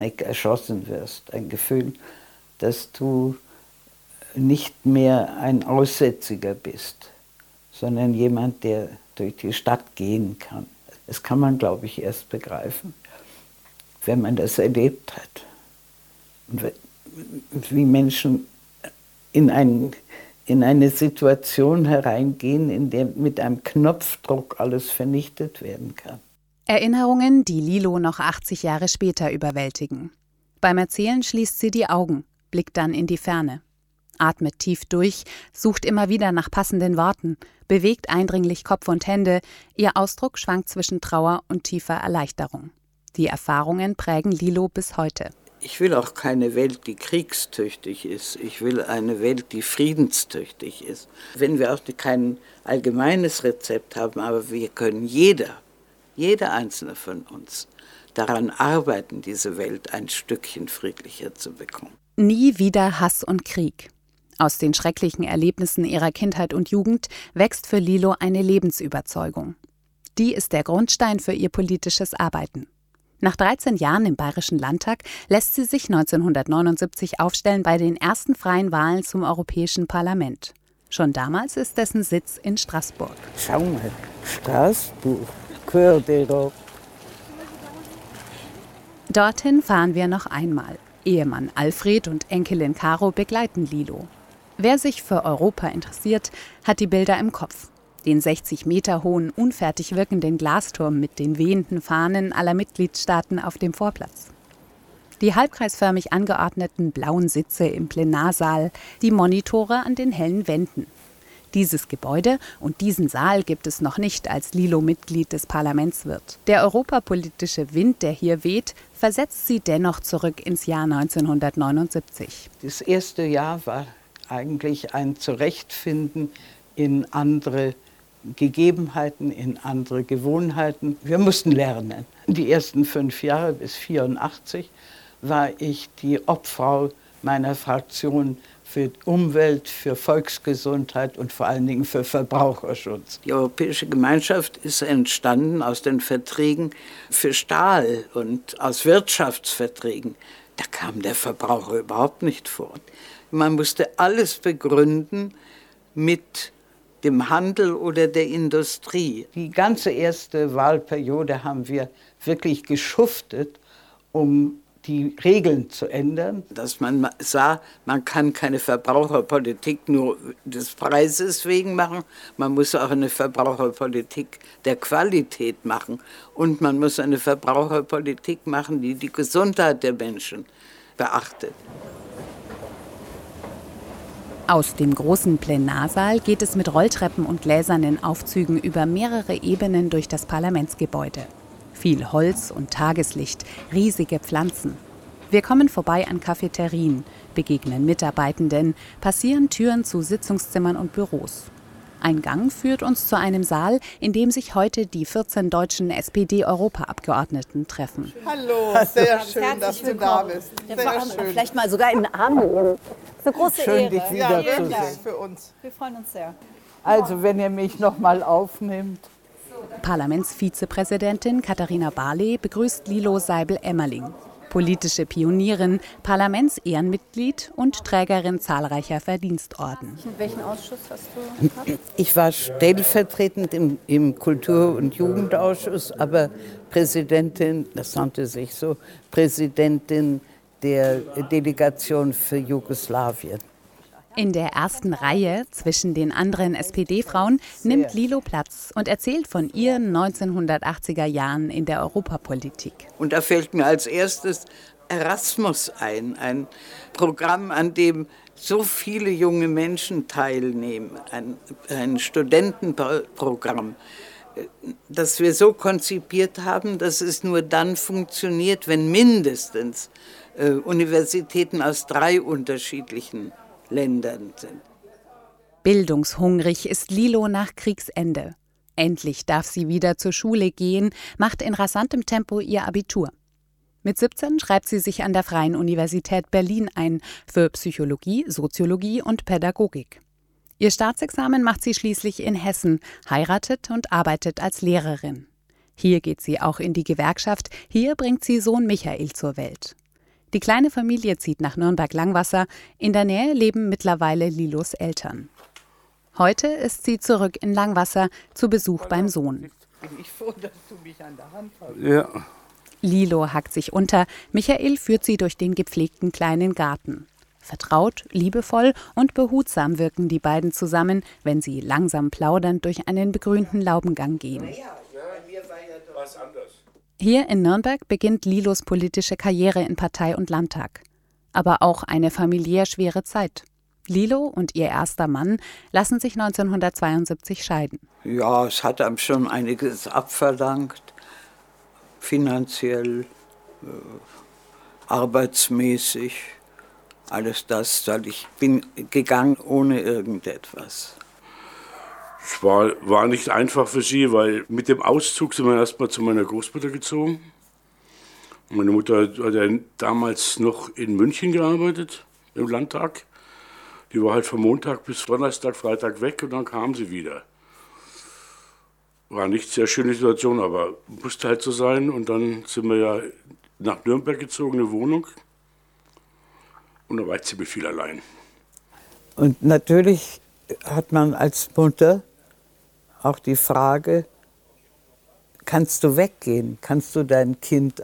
erschossen wirst. Ein Gefühl, dass du nicht mehr ein Aussätziger bist, sondern jemand, der durch die Stadt gehen kann. Das kann man, glaube ich, erst begreifen, wenn man das erlebt hat. Und wie Menschen in eine Situation hereingehen, in der mit einem Knopfdruck alles vernichtet werden kann. Erinnerungen, die Lilo noch 80 Jahre später überwältigen. Beim Erzählen schließt sie die Augen, blickt dann in die Ferne. Atmet tief durch, sucht immer wieder nach passenden Worten, bewegt eindringlich Kopf und Hände. Ihr Ausdruck schwankt zwischen Trauer und tiefer Erleichterung. Die Erfahrungen prägen Lilo bis heute. Ich will auch keine Welt, die kriegstüchtig ist. Ich will eine Welt, die friedenstüchtig ist. Wenn wir auch kein allgemeines Rezept haben, aber wir können jeder einzelne von uns daran arbeiten, diese Welt ein Stückchen friedlicher zu bekommen. Nie wieder Hass und Krieg. Aus den schrecklichen Erlebnissen ihrer Kindheit und Jugend wächst für Lilo eine Lebensüberzeugung. Die ist der Grundstein für ihr politisches Arbeiten. Nach 13 Jahren im Bayerischen Landtag lässt sie sich 1979 aufstellen bei den ersten freien Wahlen zum Europäischen Parlament. Schon damals ist dessen Sitz in Straßburg. Schau mal, Straßburg, Cœur d'Europe. Dorthin fahren wir noch einmal. Ehemann Alfred und Enkelin Caro begleiten Lilo. Wer sich für Europa interessiert, hat die Bilder im Kopf. Den 60 Meter hohen, unfertig wirkenden Glasturm mit den wehenden Fahnen aller Mitgliedstaaten auf dem Vorplatz. Die halbkreisförmig angeordneten blauen Sitze im Plenarsaal, die Monitore an den hellen Wänden. Dieses Gebäude und diesen Saal gibt es noch nicht, als Lilo Mitglied des Parlaments wird. Der europapolitische Wind, der hier weht, versetzt sie dennoch zurück ins Jahr 1979. Das erste Jahr war eigentlich ein Zurechtfinden in andere Gegebenheiten, in andere Gewohnheiten. Wir mussten lernen. Die ersten 5 Jahre bis 1984 war ich die Obfrau meiner Fraktion für Umwelt, für Volksgesundheit und vor allen Dingen für Verbraucherschutz. Die Europäische Gemeinschaft ist entstanden aus den Verträgen für Stahl und aus Wirtschaftsverträgen. Da kam der Verbraucher überhaupt nicht vor. Man musste alles begründen mit dem Handel oder der Industrie. Die ganze erste Wahlperiode haben wir wirklich geschuftet, um die Regeln zu ändern. Dass man sah, man kann keine Verbraucherpolitik nur des Preises wegen machen, man muss auch eine Verbraucherpolitik der Qualität machen. Und man muss eine Verbraucherpolitik machen, die die Gesundheit der Menschen beachtet. Aus dem großen Plenarsaal geht es mit Rolltreppen und gläsernen Aufzügen über mehrere Ebenen durch das Parlamentsgebäude. Viel Holz und Tageslicht, riesige Pflanzen. Wir kommen vorbei an Cafeterien, begegnen Mitarbeitenden, passieren Türen zu Sitzungszimmern und Büros. Ein Gang führt uns zu einem Saal, in dem sich heute die 14 deutschen SPD-Europaabgeordneten treffen. Hallo, sehr schön, dass du da bist. Sehr schön. Vielleicht mal sogar in den Arm nehmen. Das ist eine große Schön, Ehre. dich wiederzusehen. Für uns. Wir freuen uns sehr. Also, wenn ihr mich noch mal aufnimmt. Parlamentsvizepräsidentin Katharina Barley begrüßt Lilo Seibel-Emmerling. Politische Pionierin, Parlamentsehrenmitglied und Trägerin zahlreicher Verdienstorden. Welchen Ausschuss hast du gehabt? Ich war stellvertretend im Kultur- und Jugendausschuss, aber Präsidentin, das nannte sich so, Präsidentin der Delegation für Jugoslawien. In der ersten Reihe zwischen den anderen SPD-Frauen nimmt Lilo Platz und erzählt von ihren 1980er Jahren in der Europapolitik. Und da fällt mir als erstes Erasmus ein Programm, an dem so viele junge Menschen teilnehmen, ein Studentenprogramm, das wir so konzipiert haben, dass es nur dann funktioniert, wenn mindestens Universitäten aus 3 unterschiedlichen Ländern sind. Bildungshungrig ist Lilo nach Kriegsende. Endlich darf sie wieder zur Schule gehen, macht in rasantem Tempo ihr Abitur. Mit 17 schreibt sie sich an der Freien Universität Berlin ein für Psychologie, Soziologie und Pädagogik. Ihr Staatsexamen macht sie schließlich in Hessen, heiratet und arbeitet als Lehrerin. Hier geht sie auch in die Gewerkschaft, hier bringt sie Sohn Michael zur Welt. Die kleine Familie zieht nach Nürnberg-Langwasser. In der Nähe leben mittlerweile Lilos Eltern. Heute ist sie zurück in Langwasser zu Besuch beim Sohn. Bin ich froh, dass du mich an der Hand hast. Ja. Lilo hackt sich unter. Michael führt sie durch den gepflegten kleinen Garten. Vertraut, liebevoll und behutsam wirken die beiden zusammen, wenn sie langsam plaudernd durch einen begrünten Laubengang gehen. Hier in Nürnberg beginnt Lilos politische Karriere in Partei und Landtag. Aber auch eine familiär schwere Zeit. Lilo und ihr erster Mann lassen sich 1972 scheiden. Ja, es hat einem schon einiges abverlangt. Finanziell, arbeitsmäßig, alles das. Weil ich bin gegangen ohne irgendetwas. Es war nicht einfach für sie, weil mit dem Auszug sind wir erstmal zu meiner Großmutter gezogen. Meine Mutter hat ja damals noch in München gearbeitet, im Landtag. Die war halt von Montag bis Donnerstag, Freitag weg und dann kam sie wieder. War nicht eine sehr schöne Situation, aber musste halt so sein. Und dann sind wir ja nach Nürnberg gezogen, eine Wohnung. Und da war ich ziemlich viel allein. Und natürlich hat man als Mutter auch die Frage, kannst du weggehen? Kannst du deinem Kind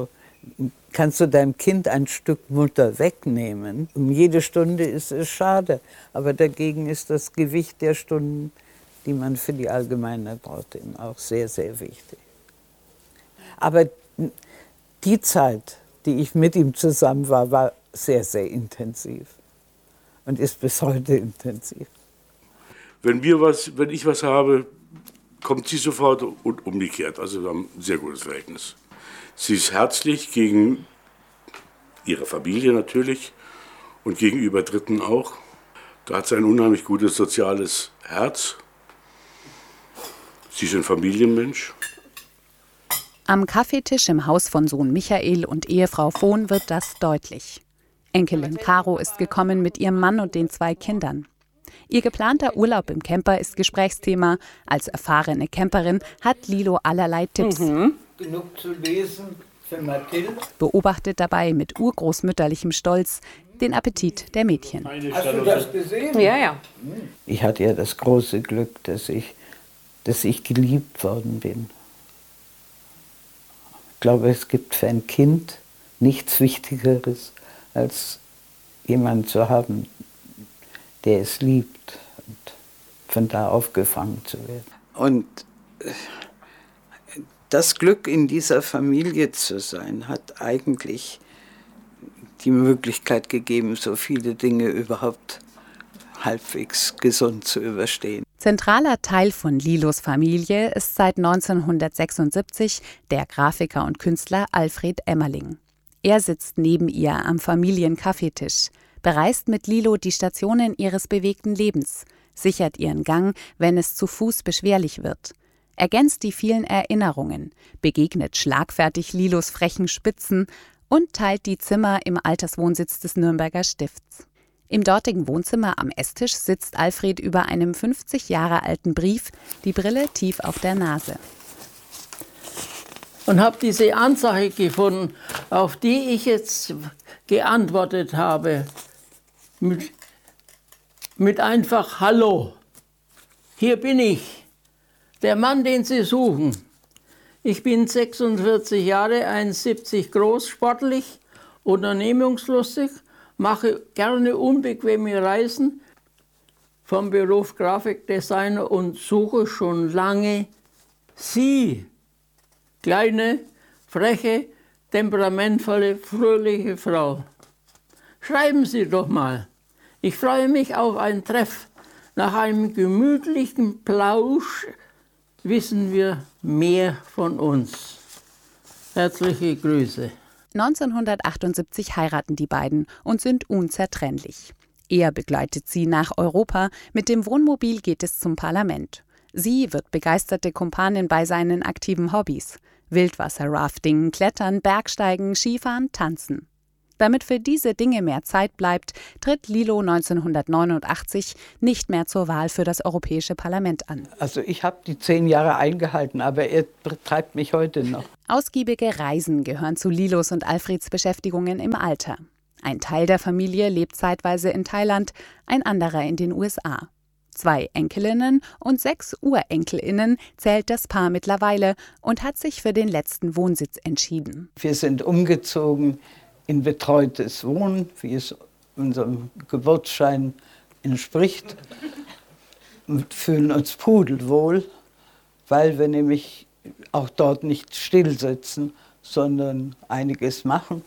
ein Stück Mutter wegnehmen? Um jede Stunde ist es schade, aber dagegen ist das Gewicht der Stunden, die man für die Allgemeinheit braucht, eben auch sehr, sehr wichtig. Aber die Zeit, die ich mit ihm zusammen war, war sehr, sehr intensiv und ist bis heute intensiv. Wenn ich was habe, kommt sie sofort und umgekehrt. Also wir haben ein sehr gutes Verhältnis. Sie ist herzlich gegen ihre Familie natürlich und gegenüber Dritten auch. Da hat sie ein unheimlich gutes soziales Herz. Sie ist ein Familienmensch. Am Kaffeetisch im Haus von Sohn Michael und Ehefrau Vohn wird das deutlich. Enkelin Caro ist gekommen mit ihrem Mann und den 2 Kindern. Ihr geplanter Urlaub im Camper ist Gesprächsthema. Als erfahrene Camperin hat Lilo allerlei Tipps. Genug zu lesen für Mathilde. Beobachtet dabei mit urgroßmütterlichem Stolz den Appetit der Mädchen. Hast du das gesehen? Ja, ja. Ich hatte ja das große Glück, dass ich geliebt worden bin. Ich glaube, es gibt für ein Kind nichts Wichtigeres, als jemanden zu haben, der es liebt und von da aufgefangen zu werden. Und das Glück, in dieser Familie zu sein, hat eigentlich die Möglichkeit gegeben, so viele Dinge überhaupt halbwegs gesund zu überstehen. Zentraler Teil von Lilos Familie ist seit 1976 der Grafiker und Künstler Alfred Emmerling. Er sitzt neben ihr am Familienkaffeetisch, bereist mit Lilo die Stationen ihres bewegten Lebens, sichert ihren Gang, wenn es zu Fuß beschwerlich wird, ergänzt die vielen Erinnerungen, begegnet schlagfertig Lilos frechen Spitzen und teilt die Zimmer im Alterswohnsitz des Nürnberger Stifts. Im dortigen Wohnzimmer am Esstisch sitzt Alfred über einem 50 Jahre alten Brief, die Brille tief auf der Nase. Und habe diese Anzeige gefunden, auf die ich jetzt geantwortet habe. Mit einfach Hallo. Hier bin ich, der Mann, den Sie suchen. Ich bin 46 Jahre, 1,70 groß, sportlich, unternehmungslustig, mache gerne unbequeme Reisen vom Beruf Grafikdesigner und suche schon lange Sie, kleine, freche, temperamentvolle, fröhliche Frau. Schreiben Sie doch mal. Ich freue mich auf ein Treff. Nach einem gemütlichen Plausch wissen wir mehr von uns. Herzliche Grüße. 1978 heiraten die beiden und sind unzertrennlich. Er begleitet sie nach Europa, mit dem Wohnmobil geht es zum Parlament. Sie wird begeisterte Kumpanin bei seinen aktiven Hobbys: Wildwasser-Rafting, Klettern, Bergsteigen, Skifahren, Tanzen. Damit für diese Dinge mehr Zeit bleibt, tritt Lilo 1989 nicht mehr zur Wahl für das Europäische Parlament an. Also ich habe die 10 Jahre eingehalten, aber er treibt mich heute noch. Ausgiebige Reisen gehören zu Lilos und Alfreds Beschäftigungen im Alter. Ein Teil der Familie lebt zeitweise in Thailand, ein anderer in den USA. 2 Enkelinnen und 6 Urenkelinnen zählt das Paar mittlerweile und hat sich für den letzten Wohnsitz entschieden. Wir sind umgezogen in betreutes Wohnen, wie es unserem Geburtsschein entspricht, und fühlen uns pudelwohl, weil wir nämlich auch dort nicht still sitzen, sondern einiges machen.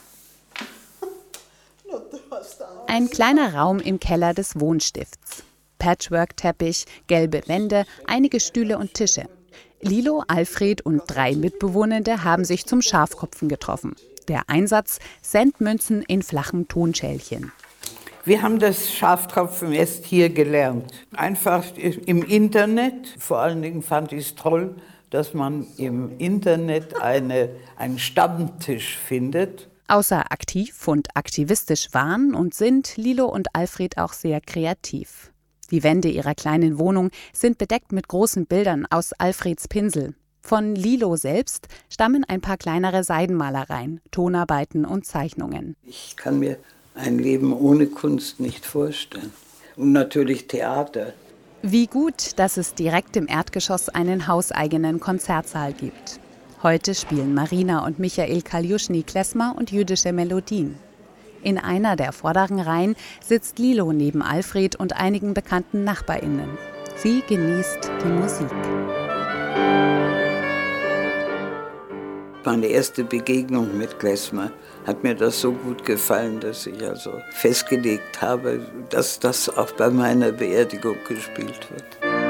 Ein kleiner Raum im Keller des Wohnstifts. Patchwork-Teppich, gelbe Wände, einige Stühle und Tische. Lilo, Alfred und 3 Mitbewohnende haben sich zum Schafkopfen getroffen. Der Einsatz: Centmünzen in flachen Tonschälchen. Wir haben das Schafkopfen erst hier gelernt. Einfach im Internet. Vor allen Dingen fand ich es toll, dass man im Internet einen Stammtisch findet. Außer aktiv und aktivistisch waren und sind Lilo und Alfred auch sehr kreativ. Die Wände ihrer kleinen Wohnung sind bedeckt mit großen Bildern aus Alfreds Pinsel. Von Lilo selbst stammen ein paar kleinere Seidenmalereien, Tonarbeiten und Zeichnungen. Ich kann mir ein Leben ohne Kunst nicht vorstellen. Und natürlich Theater. Wie gut, dass es direkt im Erdgeschoss einen hauseigenen Konzertsaal gibt. Heute spielen Marina und Michael Kaljuschny Klezmer und jüdische Melodien. In einer der vorderen Reihen sitzt Lilo neben Alfred und einigen bekannten NachbarInnen. Sie genießt die Musik. Meine erste Begegnung mit Klezmer hat mir das so gut gefallen, dass ich also festgelegt habe, dass das auch bei meiner Beerdigung gespielt wird.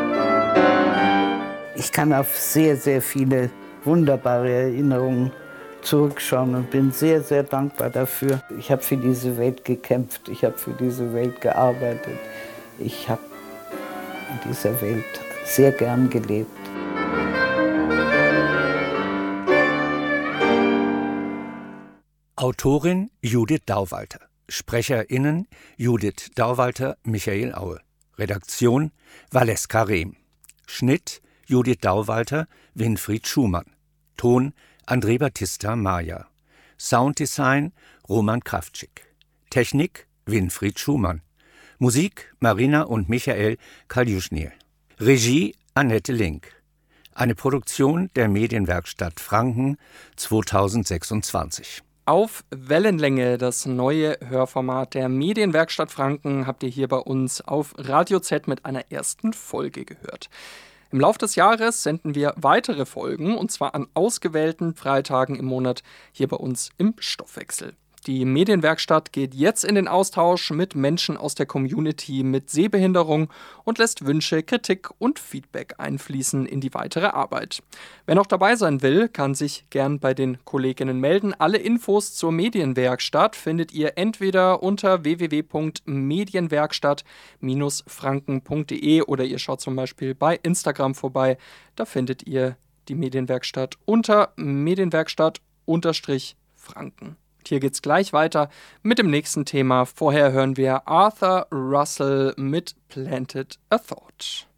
Ich kann auf sehr, sehr viele wunderbare Erinnerungen zurückschauen und bin sehr, sehr dankbar dafür. Ich habe für diese Welt gekämpft, ich habe für diese Welt gearbeitet. Ich habe in dieser Welt sehr gern gelebt. Autorin Judith Dauwalter, SprecherInnen Judith Dauwalter, Michael Aue, Redaktion Valeska Rehm, Schnitt Judith Dauwalter, Winfried Schumann, Ton André Battista Maja, Sounddesign Roman Krawczyk, Technik Winfried Schumann, Musik Marina und Michael Kaljuschny, Regie Annette Link. Eine Produktion der Medienwerkstatt Franken 2026. Auf Wellenlänge, das neue Hörformat der Medienwerkstatt Franken, habt ihr hier bei uns auf Radio Z mit einer ersten Folge gehört. Im Laufe des Jahres senden wir weitere Folgen, und zwar an ausgewählten Freitagen im Monat hier bei uns im Stoffwechsel. Die Medienwerkstatt geht jetzt in den Austausch mit Menschen aus der Community mit Sehbehinderung und lässt Wünsche, Kritik und Feedback einfließen in die weitere Arbeit. Wer noch dabei sein will, kann sich gern bei den Kolleginnen melden. Alle Infos zur Medienwerkstatt findet ihr entweder unter www.medienwerkstatt-franken.de oder ihr schaut zum Beispiel bei Instagram vorbei. Da findet ihr die Medienwerkstatt unter Medienwerkstatt_Franken. Hier geht's gleich weiter mit dem nächsten Thema. Vorher hören wir Arthur Russell mit Planted a Thought.